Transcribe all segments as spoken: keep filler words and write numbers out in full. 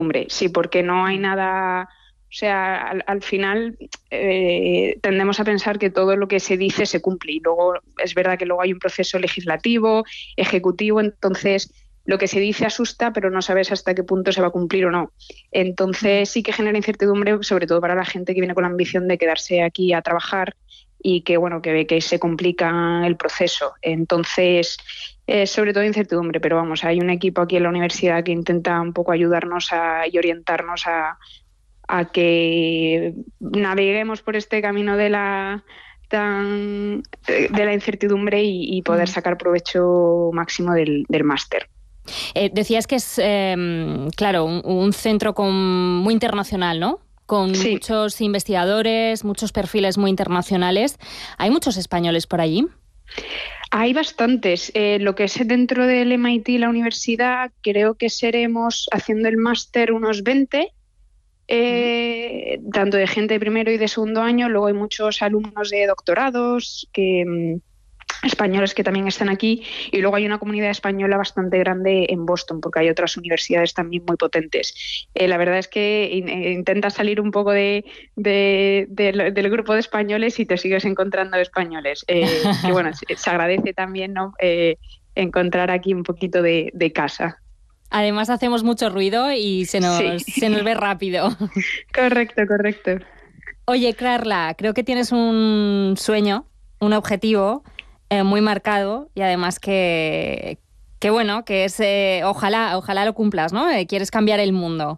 incertidumbre. Sí, porque no hay nada... O sea, al, al final eh, tendemos a pensar que todo lo que se dice se cumple y luego es verdad que luego hay un proceso legislativo, ejecutivo, entonces lo que se dice asusta, pero no sabes hasta qué punto se va a cumplir o no. Entonces sí que genera incertidumbre, sobre todo para la gente que viene con la ambición de quedarse aquí a trabajar y que, bueno, que ve que se complica el proceso. Entonces, eh, sobre todo incertidumbre, pero vamos, hay un equipo aquí en la universidad que intenta un poco ayudarnos a, y orientarnos a, a que naveguemos por este camino de la tan de la incertidumbre y, y poder sacar provecho máximo del, del máster. Eh, decías que es, eh, claro, un, un centro con, muy internacional, ¿no? Con sí. muchos investigadores, muchos perfiles muy internacionales. ¿Hay muchos españoles por allí? Hay bastantes. Eh, lo que es dentro del M I T, la universidad, creo que seremos, haciendo el máster, unos veinte, eh, uh-huh. tanto de gente de primero y de segundo año. Luego hay muchos alumnos de doctorados que... españoles que también están aquí, y luego hay una comunidad española bastante grande en Boston porque hay otras universidades también muy potentes. Eh, la verdad es que in, eh, intentas salir un poco de, de, de, del grupo de españoles y te sigues encontrando españoles, eh, que bueno, se, se agradece también, ¿no? eh, encontrar aquí un poquito de, de casa. Además hacemos mucho ruido y se nos, sí. se nos ve rápido. Correcto, correcto. Oye, Carla, creo que tienes un sueño, un objetivo Eh, muy marcado y además que, que bueno, que es, eh, ojalá, ojalá lo cumplas, ¿no? Eh, quieres cambiar el mundo.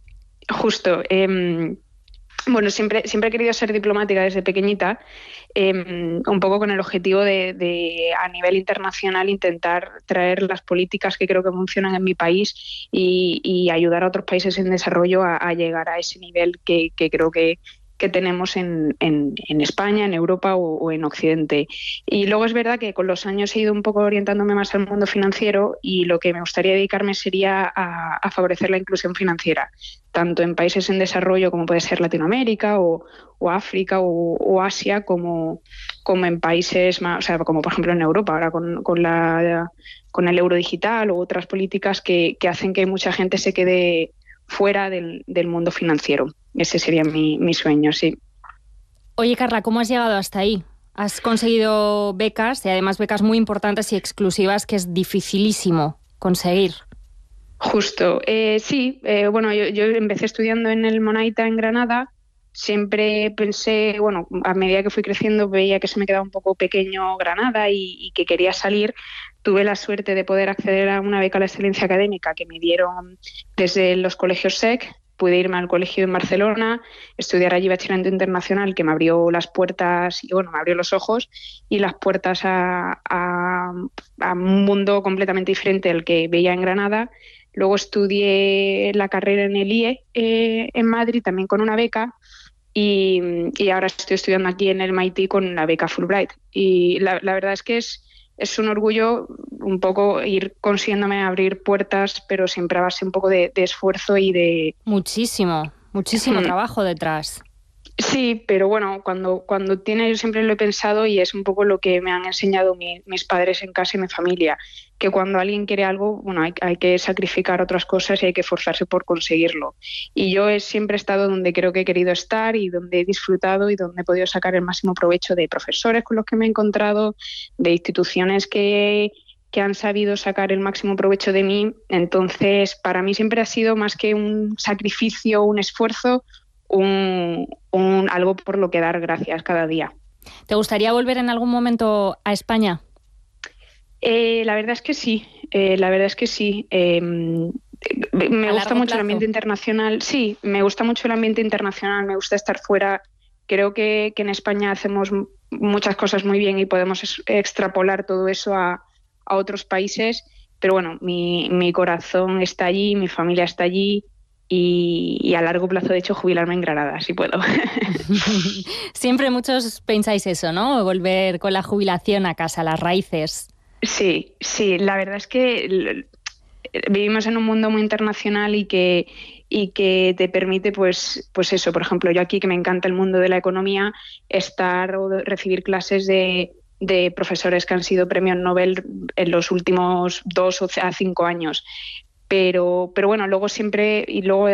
Justo. Eh, bueno, siempre, siempre he querido ser diplomática desde pequeñita, eh, un poco con el objetivo de, de, a nivel internacional, intentar traer las políticas que creo que funcionan en mi país y, y ayudar a otros países en desarrollo a, a llegar a ese nivel que, que creo que que tenemos en, en, en España, en Europa o, o en Occidente. Y luego es verdad que con los años he ido un poco orientándome más al mundo financiero y lo que me gustaría dedicarme sería a, a favorecer la inclusión financiera, tanto en países en desarrollo como puede ser Latinoamérica o, o África o, o Asia, como, como en países más, o sea, como por ejemplo en Europa, ahora con, con, la, con el euro digital u otras políticas que, que hacen que mucha gente se quede fuera del, del mundo financiero. Ese sería mi, mi sueño, sí. Oye, Carla, ¿cómo has llegado hasta ahí? Has conseguido becas, y además becas muy importantes y exclusivas, que es dificilísimo conseguir. Justo, eh, sí. Eh, bueno, yo, yo empecé estudiando en el Monaita en Granada. Siempre pensé, bueno, a medida que fui creciendo veía que se me quedaba un poco pequeño Granada y, y que quería salir. Tuve la suerte de poder acceder a una beca a la excelencia académica que me dieron desde los colegios S E C. Pude irme al colegio en Barcelona, estudiar allí bachillerato internacional, que me abrió las puertas y bueno, me abrió los ojos y las puertas a, a, a un mundo completamente diferente al que veía en Granada. Luego estudié la carrera en el I E eh, en Madrid, también con una beca. Y, y ahora estoy estudiando aquí en el M I T con la beca Fulbright. Y la, la verdad es que es, es un orgullo un poco ir consiguiéndome abrir puertas, pero siempre a base un poco de, de esfuerzo y de... Muchísimo, muchísimo hmm. trabajo detrás. Sí, pero bueno, cuando, cuando tiene, yo siempre lo he pensado y es un poco lo que me han enseñado mi, mis padres en casa y mi familia, que cuando alguien quiere algo, bueno, hay, hay que sacrificar otras cosas y hay que esforzarse por conseguirlo. Y yo he siempre estado donde creo que he querido estar y donde he disfrutado y donde he podido sacar el máximo provecho de profesores con los que me he encontrado, de instituciones que, que han sabido sacar el máximo provecho de mí. Entonces, para mí siempre ha sido más que un sacrificio, un esfuerzo, Un, un, algo por lo que dar gracias cada día. ¿Te gustaría volver en algún momento a España? Eh, la verdad es que sí, eh, la verdad es que sí. Eh, me gusta mucho plazo? el ambiente internacional. Sí, me gusta mucho el ambiente internacional, me gusta estar fuera. Creo que, que en España hacemos muchas cosas muy bien y podemos es, extrapolar todo eso a, a otros países. Pero bueno, mi, mi corazón está allí, mi familia está allí. Y, y a largo plazo, de hecho, jubilarme en Granada, si puedo. Siempre muchos pensáis eso, ¿no? Volver con la jubilación a casa, a las raíces. Sí, sí, la verdad es que vivimos en un mundo muy internacional y que, y que te permite, pues, pues eso, por ejemplo, yo aquí que me encanta el mundo de la economía, estar o recibir clases de, de profesores que han sido premios Nobel en los últimos dos o cinco años. Pero, pero bueno, luego siempre, y luego